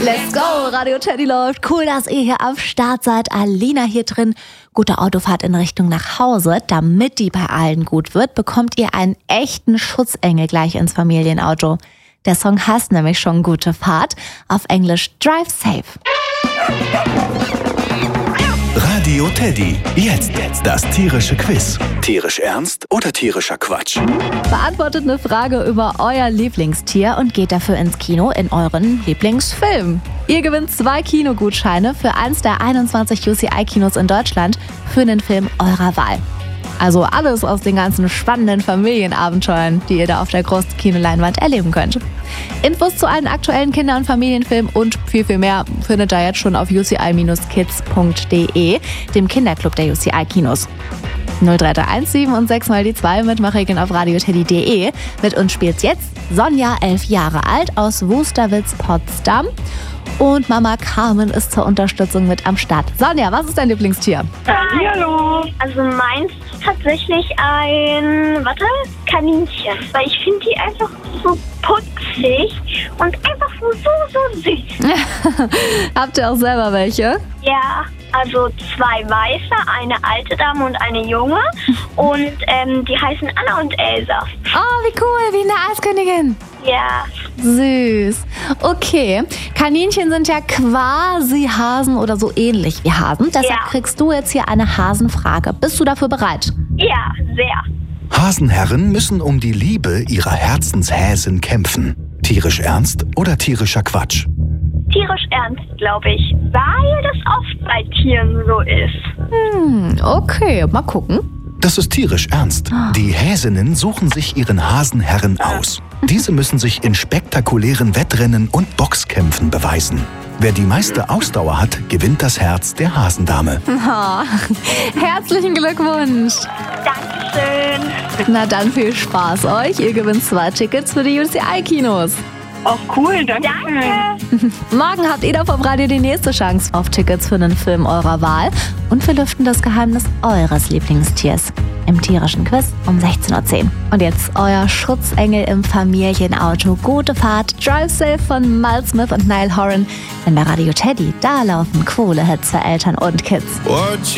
Let's go! Radio Teddy läuft. Cool, dass ihr hier am Start seid. Alina hier drin. Gute Autofahrt in Richtung nach Hause. Damit die bei allen gut wird, bekommt ihr einen echten Schutzengel gleich ins Familienauto. Der Song heißt nämlich schon Gute Fahrt. Auf Englisch Drive Safe. Radio Teddy. Jetzt das tierische Quiz. Tierisch ernst oder tierischer Quatsch? Beantwortet eine Frage über euer Lieblingstier und geht dafür ins Kino in euren Lieblingsfilm. Ihr gewinnt 2 Kinogutscheine für eins der 21 UCI-Kinos in Deutschland für einen Film eurer Wahl. Also alles aus den ganzen spannenden Familienabenteuern, die ihr da auf der großen Kinoleinwand erleben könnt. Infos zu allen aktuellen Kinder- und Familienfilmen und viel, viel mehr findet ihr jetzt schon auf uci-kids.de, dem Kinderclub der UCI-Kinos. 03317 und 6 mal die 2 Mitmachregeln auf radioteddy.de. Mit uns spielt jetzt Sonja, 11 Jahre alt, aus Wusterwitz, Potsdam. Und Mama Carmen ist zur Unterstützung mit am Start. Sonja, was ist dein Lieblingstier? Hallo. Also meins ist tatsächlich ein, Kaninchen. Weil ich finde die einfach so putzig und einfach so süß. Habt ihr auch selber welche? Ja, also 2 weiße, eine alte Dame und eine junge. Und die heißen Anna und Elsa. Oh, wie cool, wie eine Eiskönigin. Ja. Süß. Okay, Kaninchen sind ja quasi Hasen oder so ähnlich wie Hasen. Deshalb kriegst du jetzt hier eine Hasenfrage. Bist du dafür bereit? Ja, sehr. Hasenherren müssen um die Liebe ihrer Herzenshäsin kämpfen. Tierisch ernst oder tierischer Quatsch? Tierisch ernst, glaube ich. Weil das oft bei Tieren so ist. Okay, mal gucken. Das ist tierisch ernst. Die Häsinnen suchen sich ihren Hasenherren aus. Diese müssen sich in spektakulären Wettrennen und Boxkämpfen beweisen. Wer die meiste Ausdauer hat, gewinnt das Herz der Hasendame. Herzlichen Glückwunsch. Dankeschön. Na dann viel Spaß euch. Ihr gewinnt 2 Tickets für die UCI-Kinos. Auch cool, danke. Danke. Morgen habt ihr da vom Radio die nächste Chance auf Tickets für einen Film eurer Wahl. Und wir lüften das Geheimnis eures Lieblingstiers im tierischen Quiz um 16:10 Uhr. Und jetzt euer Schutzengel im Familienauto. Gute Fahrt, Drive Safe von Mal Smith und Niall Horan. Denn bei Radio Teddy, da laufen coole Hits für Eltern und Kids.